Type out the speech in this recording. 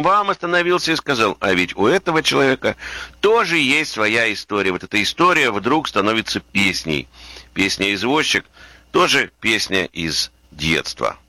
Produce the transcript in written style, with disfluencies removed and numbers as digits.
шлагбаум остановился и сказал: а ведь у этого человека тоже есть своя история. Вот эта история вдруг становится песней. Песня «Извозчик» тоже песня из детства.